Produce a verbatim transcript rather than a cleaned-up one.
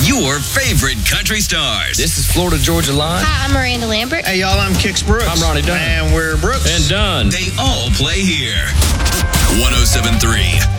your favorite country stars. This is Florida Georgia Line. Hi, I'm Miranda Lambert. Hey, y'all, I'm Kix Brooks. I'm Ronnie Dunn. And we're Brooks. And Dunn. They all play here. one oh seven point three